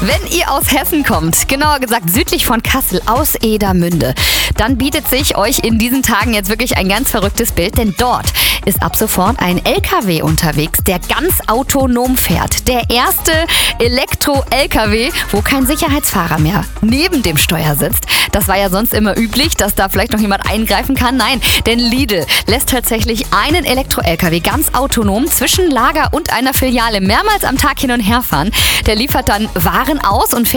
Wenn ihr aus Hessen kommt, genauer gesagt südlich von Kassel aus Edermünde, dann bietet sich euch in diesen Tagen jetzt wirklich ein ganz verrücktes Bild, denn dort ist ab sofort ein LKW unterwegs, der ganz autonom fährt. Der erste Elektro-LKW, wo kein Sicherheitsfahrer mehr neben dem Steuer sitzt. Das war ja sonst immer üblich, dass da vielleicht noch jemand eingreifen kann. Nein, denn Lidl lässt tatsächlich einen Elektro-LKW ganz autonom zwischen Lager und einer Filiale mehrmals am Tag hin und her fahren. Der liefert dann Waren aus und fährt